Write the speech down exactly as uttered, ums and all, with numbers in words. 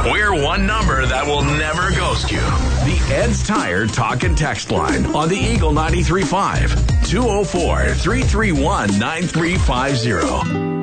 We're one number that will never ghost you. The Ed's Tire Talk and Text Line on the Eagle ninety-three point five. two oh four, three three one, nine three five zero.